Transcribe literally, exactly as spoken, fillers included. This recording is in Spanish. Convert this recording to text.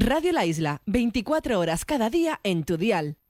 Radio La Isla, veinticuatro horas cada día en tu dial.